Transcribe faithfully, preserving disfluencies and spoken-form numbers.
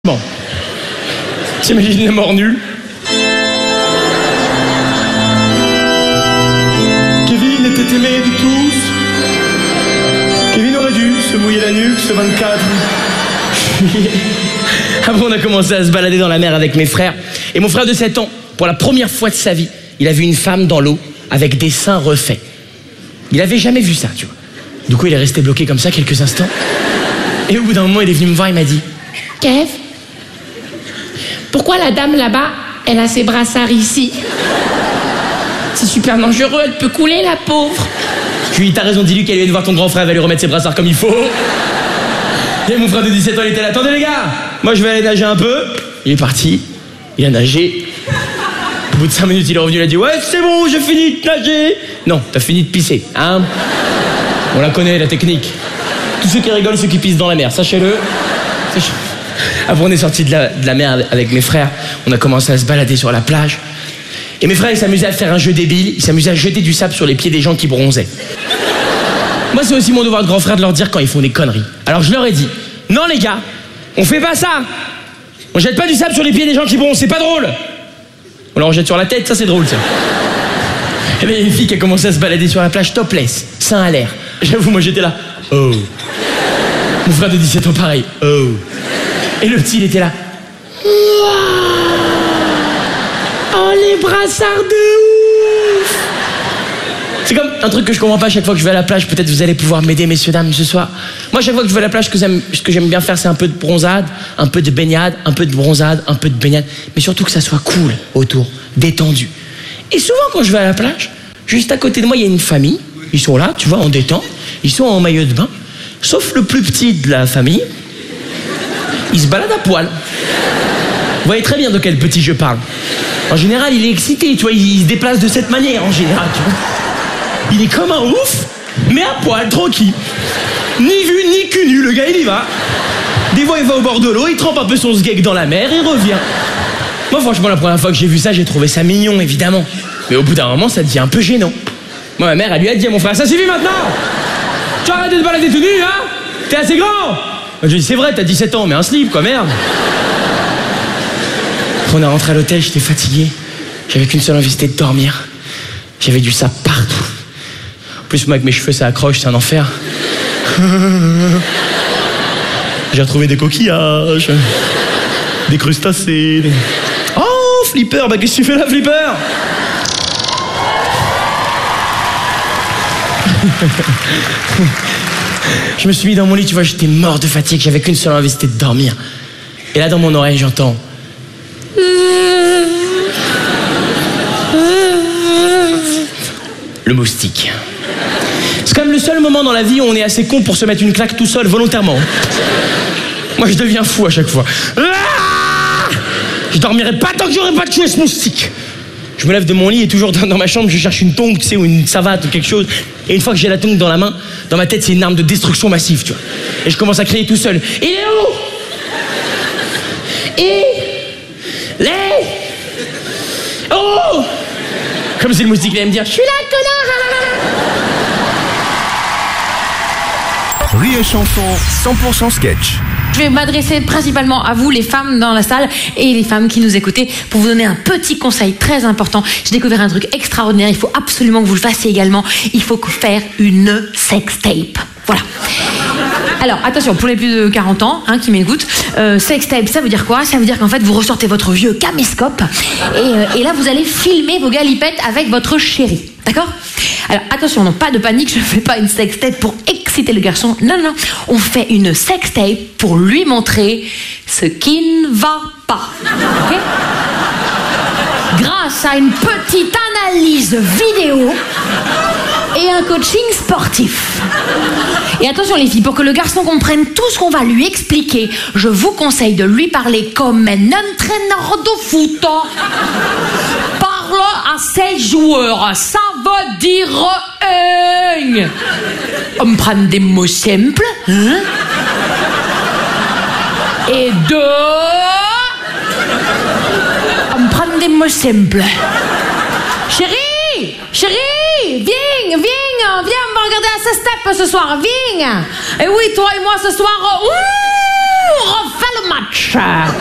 Bon. T'imagines la mort nulle? Kevin était aimé de tous. Kevin aurait dû se mouiller la nuque ce vingt-quatre. Après, on a commencé à se balader dans la mer avec mes frères. Et mon frère de sept ans, pour la première fois de sa vie, il a vu une femme dans l'eau avec des seins refaits. Il avait jamais vu ça, tu vois. Du coup, il est resté bloqué comme ça quelques instants. Et au bout d'un moment, il est venu me voir, il m'a dit: Kev, pourquoi la dame là-bas, elle a ses brassards ici? C'est super dangereux, elle peut couler, la pauvre. Je lui ai dit: t'as raison, dis-lui qu'elle vient de voir ton grand frère, elle va lui remettre ses brassards comme il faut. Et mon frère de dix-sept ans, il était là: attendez les gars, moi je vais aller nager un peu. Il est parti, il a nagé. Au bout de cinq minutes, il est revenu, il a dit: ouais, c'est bon, j'ai fini de nager. Non, t'as fini de pisser, hein? On la connaît, la technique. Tous ceux qui rigolent, ceux qui pissent dans la mer, sachez-le. Sachez Après, on est sortis de la, de la mer avec mes frères. On a commencé à se balader sur la plage. Et mes frères, ils s'amusaient à faire un jeu débile. Ils s'amusaient à jeter du sable sur les pieds des gens qui bronzaient. Moi, c'est aussi mon devoir de grand frère de leur dire quand ils font des conneries. Alors, je leur ai dit: non, les gars, on fait pas ça. On jette pas du sable sur les pieds des gens qui bronzent, c'est pas drôle. On leur jette sur la tête, ça c'est drôle, ça. Et bien, il y a une fille qui a commencé à se balader sur la plage topless, seins à l'air. J'avoue, moi, j'étais là. Oh. Mon frère de dix-sept ans, pareil. Oh. Et le petit, il était là. Wow. Oh, les brassards de ouf. C'est comme un truc que je comprends pas chaque fois que je vais à la plage. Peut-être vous allez pouvoir m'aider, messieurs, dames, ce soir. Moi, chaque fois que je vais à la plage, ce que j'aime, ce que j'aime bien faire, c'est un peu de bronzade, un peu de baignade, un peu de bronzade, un peu de baignade. Mais surtout que ça soit cool autour, détendu. Et souvent, quand je vais à la plage, juste à côté de moi, il y a une famille. Ils sont là, tu vois, en détente. Ils sont en maillot de bain. Sauf le plus petit de la famille. Il se balade à poil. Vous voyez très bien de quel petit je parle. En général, il est excité, tu vois, il se déplace de cette manière, en général, tu vois. Il est comme un ouf, mais à poil, tranquille. Ni vu, ni cul nu, le gars, il y va. Des fois, il va au bord de l'eau, il trempe un peu son sgeg dans la mer et revient. Moi, franchement, la première fois que j'ai vu ça, j'ai trouvé ça mignon, évidemment. Mais au bout d'un moment, ça devient un peu gênant. Moi, ma mère, elle lui a dit à mon frère: ça suffit maintenant. Tu arrêtes de te balader tout nu, hein? T'es assez grand. Je lui ai dit: c'est vrai, t'as dix-sept ans, mais un slip, quoi, merde. On est rentré à l'hôtel, j'étais fatigué. J'avais qu'une seule envie, c'était de dormir. J'avais du sable partout. En plus, moi, avec mes cheveux, ça accroche, c'est un enfer. J'ai retrouvé des coquillages, des crustacés. Des... Oh, Flipper, bah qu'est-ce que tu fais là, Flipper? Je me suis mis dans mon lit, tu vois, j'étais mort de fatigue, j'avais qu'une seule envie, c'était de dormir. Et là, dans mon oreille, j'entends... le moustique. C'est quand même le seul moment dans la vie où on est assez con pour se mettre une claque tout seul, volontairement. Moi, je deviens fou à chaque fois. Je dormirai pas tant que j'aurai pas tué ce moustique. Je me lève de mon lit et toujours dans ma chambre, je cherche une tongue, tu sais, ou une savate ou quelque chose. Et une fois que j'ai la tongue dans la main, dans ma tête, c'est une arme de destruction massive, tu vois. Et je commence à crier tout seul: il est où? Et... les... oh! Comme si le moustique allait me dire: je suis là, connard! Rire et chanson, cent pour cent sketch. Je vais m'adresser principalement à vous, les femmes dans la salle et les femmes qui nous écoutez, pour vous donner un petit conseil très important. J'ai découvert un truc extraordinaire, il faut absolument que vous le fassiez également. Il faut faire une sextape. Voilà. Alors, attention, pour les plus de quarante ans hein, qui m'écoutent, euh, sextape, ça veut dire quoi? Ça veut dire qu'en fait, vous ressortez votre vieux caméscope et, euh, et là, vous allez filmer vos galipettes avec votre chéri. D'accord? Alors, attention, non, pas de panique, je ne fais pas une sextape pour exciter le garçon. Non, non, non. On fait une sextape pour lui montrer ce qui ne va pas. Ok? Grâce à une petite analyse vidéo et un coaching sportif. Et attention les filles, pour que le garçon comprenne tout ce qu'on va lui expliquer, je vous conseille de lui parler comme un entraîneur de foot. Parle à ses joueurs, ça veut dire un. On prend des mots simples, hein? Et deux, on prend des mots simples. Chérie, chérie, viens, viens, viens, on va regarder un sextape ce soir, viens. Et oui, toi et moi ce soir, ouh, on refait le match.